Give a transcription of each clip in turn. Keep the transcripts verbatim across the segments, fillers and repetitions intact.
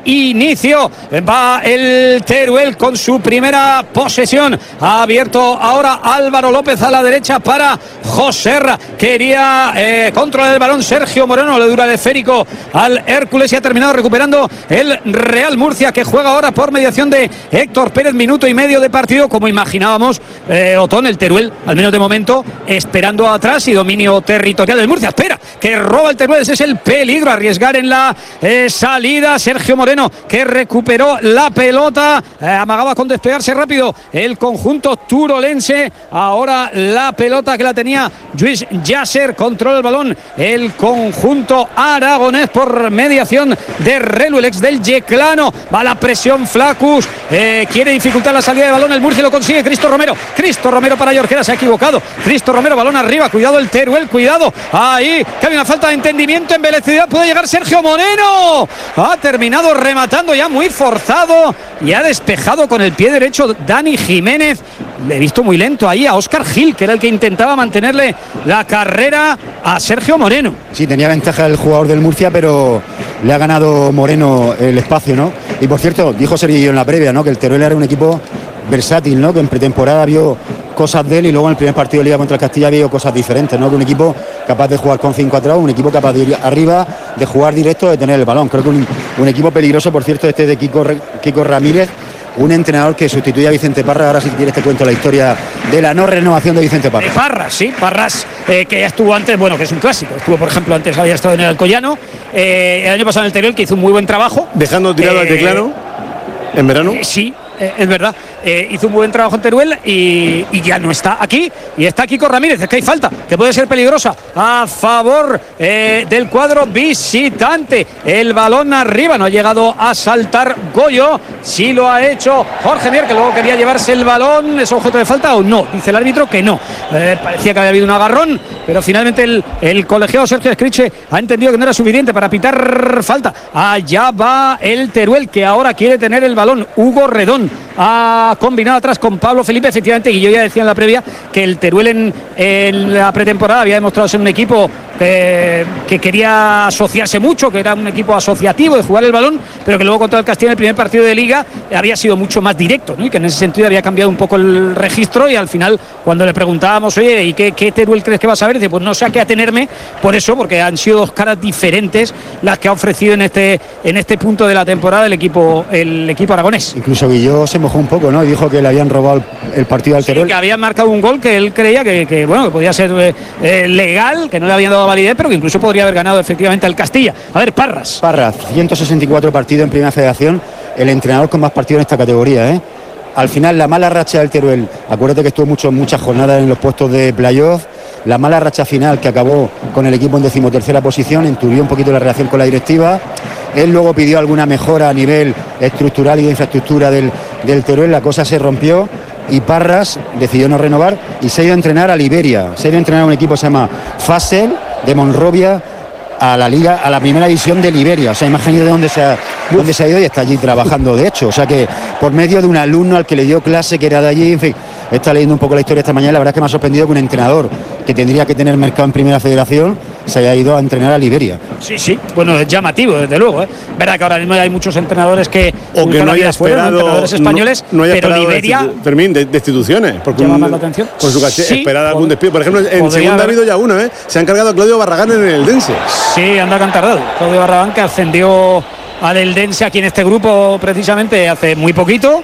inicio. Va el Teruel con su primera posesión. Ha abierto ahora Álvaro López a la derecha para Joserra. Quería eh, controlar el balón Sergio Moreno, le dura el esférico al Hércules y ha terminado recuperando el Real Murcia, que juega ahora por mediación de Héctor Pérez. Minuto y medio de partido, como imaginábamos, eh, Otón, el Teruel, al menos de momento, esperando atrás y dominio territorial del Murcia. Espera, que roba el Teruel, ese es el peligro, arriesgar en la eh, salida. Sergio Moreno, que recuperó la pelota, eh, amagaba con despegarse rápido el conjunto turolense. Ahora la pelota que la tenía Lluís Yasser, controla el balón el conjunto aragonés por mediación de Relu, el ex del Yeclano. Va la presión Flacus, eh, quiere dificultar la salida de balón, el Murcia lo consigue. Cristo Romero, Cristo Romero para Jorquera, se ha equivocado. Cristo Romero, balón arriba, cuidado el Teruel, cuidado, ahí, que hay una falta de entendimiento, en velocidad puede llegar Sergio Moreno. Ha terminado rematando ya muy forzado y ha despejado con el pie derecho Dani Jiménez. Le he visto muy lento ahí a Óscar Gil, que era el que intentaba mantenerle la carrera a Sergio Moreno. Sí, tenía ventaja el jugador del Murcia, pero le ha ganado Moreno el espacio, ¿no? Y por cierto, dijo Sergio en la previa, ¿no?, que el Teruel era un equipo versátil, ¿no?, que en pretemporada vio cosas de él y luego en el primer partido de Liga contra el Castilla vio cosas diferentes, ¿no?, que un equipo capaz de jugar con cinco atrás, un equipo capaz de ir arriba, de jugar directo, de tener el balón. Creo que un, un equipo peligroso, por cierto, este de Kiko, Kiko Ramírez, un entrenador que sustituye a Vicente Parra. Ahora, si quieres, te cuento la historia de la no renovación de Vicente Parra. De Parras, sí, Parras, eh, que ya estuvo antes, bueno, que es un clásico. Estuvo, por ejemplo, antes había estado en el Alcoyano, eh, el año pasado en el Teruel, que hizo un muy buen trabajo. Dejando tirado eh, al Yeclano en verano. Eh, sí, eh, es verdad. Eh, hizo un buen trabajo en Teruel y, y ya no está aquí. Y está Kiko Ramírez, es que hay falta, que puede ser peligrosa a favor eh, del cuadro visitante. El balón arriba, no ha llegado a saltar Goyo. Sí lo ha hecho Jorge Mier, que luego quería llevarse el balón. ¿Es objeto de falta o no? Dice el árbitro que no. Eh, parecía que había habido un agarrón, pero finalmente el, el colegiado Sergio Escriche ha entendido que no era suficiente para pitar falta. Allá va el Teruel, que ahora quiere tener el balón. Hugo Redón ha combinado atrás con Pablo Felipe, efectivamente, y yo ya decía en la previa que el Teruel en, en la pretemporada había demostrado ser un equipo eh, que quería asociarse mucho, que era un equipo asociativo de jugar el balón, pero que luego contra el Castilla en el primer partido de Liga había sido mucho más directo, ¿no?, y que en ese sentido había cambiado un poco el registro. Y al final, cuando le preguntábamos, oye, ¿y qué, qué Teruel crees que vas a ver?, dice, pues no sé a qué atenerme por eso, porque han sido dos caras diferentes las que ha ofrecido en este en este punto de la temporada el equipo el equipo aragonés. Incluso Guilló se mojó un poco, ¿no?, y dijo que le habían robado el partido al Teruel. Sí, que habían marcado un gol que él creía que, que bueno, que podía ser eh, eh, legal, que no le habían dado validez, pero que incluso podría haber ganado efectivamente al Castilla. A ver, Parras. Parras, ciento sesenta y cuatro partidos en Primera Federación, el entrenador con más partidos en esta categoría, ¿eh? Al final, la mala racha del Teruel, acuérdate que estuvo mucho, muchas jornadas en los puestos de playoff, la mala racha final que acabó con el equipo en decimotercera posición, enturbió un poquito la relación con la directiva. Él luego pidió alguna mejora a nivel estructural y de infraestructura del, del Teruel, la cosa se rompió y Parras decidió no renovar y se ha ido a entrenar a Liberia, se ha ido a entrenar a un equipo que se llama Fassel, de Monrovia, a la liga, a la primera división de Liberia. O sea, imagínate de dónde se ha, dónde se ha ido y está allí trabajando, de hecho. O sea que por medio de un alumno al que le dio clase, que era de allí, en fin, está leyendo un poco la historia esta mañana. La verdad es que me ha sorprendido que un entrenador que tendría que tener mercado en Primera Federación se haya ido a entrenar a Liberia. Sí, sí, bueno, es llamativo, desde luego, ¿eh? Verdad que ahora mismo hay muchos entrenadores que o que no haya fuera, esperado entrenadores españoles, no, no haya pero Liberia destitu- Fermín, de destituciones, porque llama un, más la atención. por su caché, Sí, esperar algún pod- despido. Por ejemplo, en segunda haber- ha habido ya uno, ¿eh? Se han cargado a Claudio Barragán en el Eldense. Sí, anda tan tardado. Claudio Barragán, que ascendió al Eldense aquí en este grupo precisamente hace muy poquito,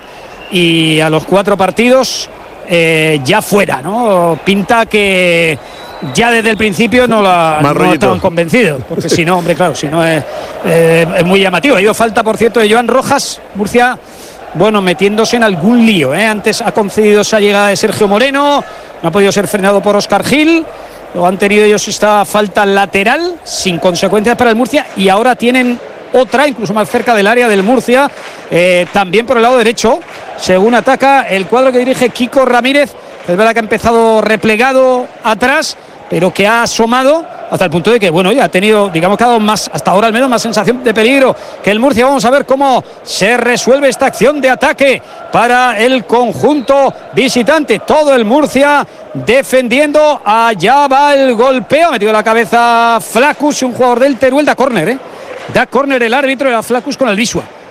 y a los cuatro partidos eh, ya fuera, ¿no? Pinta que ya desde el principio no, la, no estaban convencidos, porque si no, hombre, claro, si no es, eh, es muy llamativo. Ha ido falta, por cierto, de Joan Rojas. Murcia, bueno, metiéndose en algún lío, ¿eh? Antes ha concedido esa llegada de Sergio Moreno, no ha podido ser frenado por Óscar Gil. Luego han tenido ellos esta falta lateral sin consecuencias para el Murcia, y ahora tienen otra, incluso más cerca del área del Murcia, eh, también por el lado derecho, según ataca el cuadro que dirige Kiko Ramírez. Es verdad que ha empezado replegado atrás, pero que ha asomado hasta el punto de que, bueno, ya ha tenido, digamos que ha dado más, hasta ahora al menos, más sensación de peligro que el Murcia. Vamos a ver cómo se resuelve esta acción de ataque para el conjunto visitante. Todo el Murcia defendiendo. Allá va el golpeo, ha metido la cabeza Flacus, un jugador del Teruel. Da córner, ¿eh? Da córner el árbitro, era Flacus con el Visua.